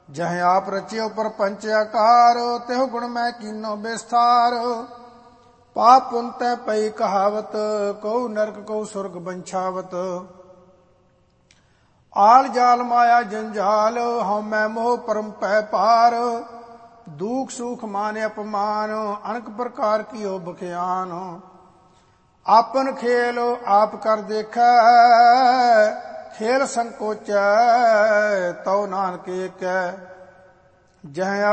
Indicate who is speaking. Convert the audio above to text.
Speaker 1: जह आप रचियो परपंच आकार, तेह गुण मैं कीनो विस्तार। पाप पुन तै पई कहावत, कऊ नरक कऊ सुरग बंछावत। आल जाल माया जंजाल, हम मैं मोह परम पै पार। दुख सुख माने अपमान, अनक प्रकार की हो बख्यान। आपन खेल आप कर देखै, खेल संकोचै तौ नानक एक। जह